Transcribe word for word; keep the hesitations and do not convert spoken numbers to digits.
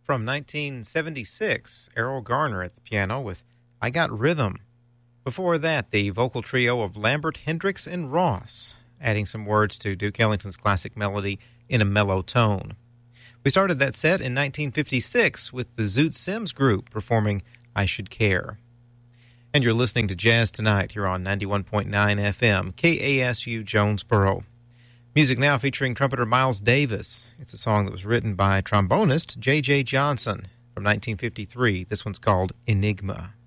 From nineteen seventy-six, Errol Garner at the piano with I Got Rhythm. Before that, the vocal trio of Lambert, Hendricks, and Ross, adding some words to Duke Ellington's classic melody in a mellow tone. We started that set in nineteen fifty-six with the Zoot Sims Group performing I Should Care. And you're listening to Jazz Tonight here on ninety-one point nine F M, K A S U Jonesboro. Music now featuring trumpeter Miles Davis. It's a song that was written by trombonist J J Johnson from nineteen fifty-three. This one's called Enigma.